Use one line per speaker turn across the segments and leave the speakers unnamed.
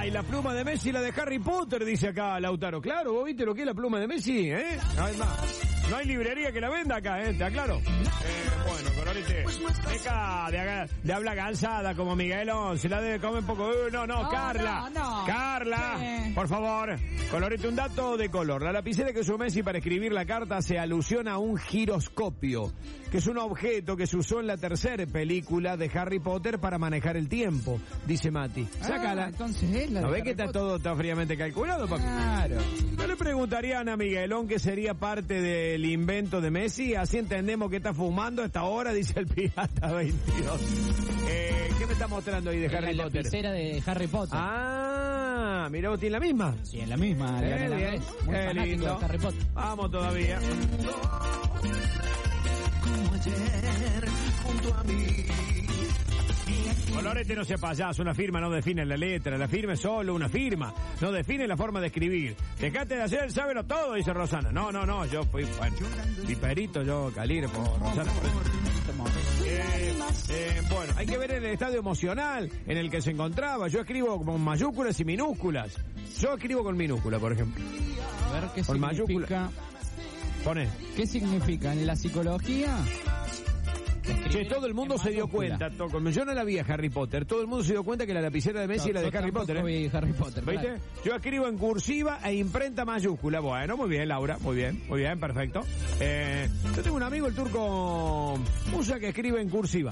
y la pluma de Messi y la de Harry Potter, dice acá Lautaro. Claro, ¿vos viste lo que es la pluma de Messi? No hay librería que la venda acá, ¿te aclaro? Bueno, Colorete, deja de hablar cansada como Miguelón, se la debe comer un poco. No, Carla. Carla, por favor. Colorete, un dato de color. La lapicera que usó Messi para escribir la carta se alusiona a un giroscopio, que es un objeto que se usó en la tercera película de Harry Potter para manejar el tiempo, dice Mati. Sácala.
Entonces es la
¿No
de
ves que
Harry
está todo fríamente calculado, papi?
Claro.
¿No le preguntarían a Miguelón que sería parte del invento de Messi? Así entendemos que está fumando hasta ahora, dice el Pirata 22. ¿Qué me está mostrando ahí de Harry Potter?
La lapicera de Harry Potter.
Ah, mirá, vos tiene la misma.
Sí, en la misma.
Bien,
Muy
qué
fanático
lindo.
de Harry Potter.
Vamos todavía.
Como ayer, junto a mí.
Colorete, no sea payaso, una firma no define la letra, la firma es solo una firma, no define la forma de escribir. Dejate de hacer, sábelo todo, dice Rosana. No, yo fui, bueno, piperito, yo, Calir, por Rosana. Bueno, hay que ver el estado emocional en el que se encontraba. Yo escribo con mayúsculas y minúsculas. Yo escribo con minúsculas, por ejemplo.
A ver qué
Con
significa.
Pone.
¿Qué significa en la psicología?
Che, todo el mundo se dio cuenta, como yo no la vi a Harry Potter, todo el mundo se dio cuenta que la lapicera de Messi era de Harry Potter.
Vi Harry Potter,
¿viste?
Claro.
Yo escribo en cursiva e imprenta mayúscula. Bueno, muy bien, Laura, muy bien, perfecto. Yo tengo un amigo, el turco Musa, que escribe en cursiva.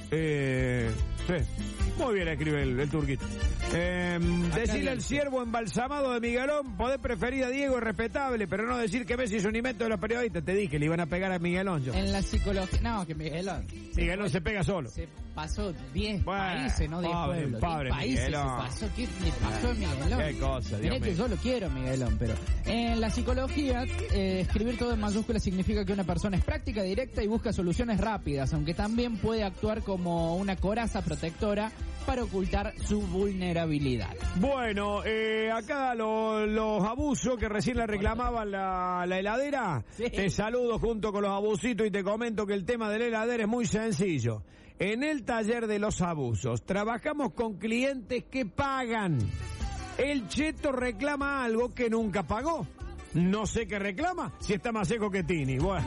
Sí, muy bien escribe el turquito. Decirle al ciervo embalsamado de Miguelón, podés preferir a Diego, es respetable, pero no decir que Messi es un invento de los periodistas. Te dije, le iban a pegar a Miguelón yo.
En la psicología, no, que Miguelón
se pega solo.
Se pasó 10 países, no 10 pueblos.
Pobre
10 países
Miguelón.
se pasó. ¿Qué le pasó a Miguelón?
Qué cosa, Dios
Mirá que
mío.
yo lo quiero, Miguelón, pero en la psicología, escribir todo en mayúsculas significa que una persona es práctica, directa y busca soluciones rápidas, aunque también puede actuar como una coraza protectora para ocultar su vulnerabilidad.
Bueno, acá los abusos que recién le reclamaban la heladera,
Sí.
te saludo junto con los abusitos y te comento que el tema de la heladera es muy sencillo. En el taller de los abusos trabajamos con clientes que pagan. El cheto reclama algo que nunca pagó. No sé qué reclama, si está más seco que Tini. Bueno,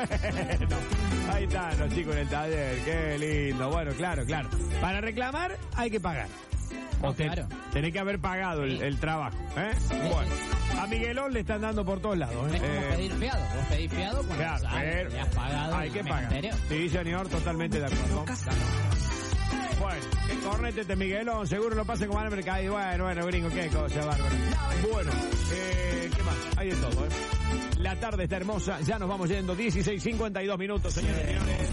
no. Ahí están los chicos en el taller, qué lindo. Bueno, claro. Para reclamar hay que pagar.
Claro.
Tenés que haber pagado el trabajo, Bueno, a Miguelón le están dando por todos lados,
Es como pedir fiado. Vos pedís fiado cuando
Claro,
sabes
pero
que has pagado.
hay que
el
pagar.
cementerio.
Sí, señor, totalmente de acuerdo. Bueno, el cornete este Miguelón, seguro lo pasa como al mercado. Y bueno, gringo, qué cosa, bárbaro. Bueno, ¿qué más? Hay de todo, La tarde está hermosa, ya nos vamos yendo, 16:52 minutos, señores y señores.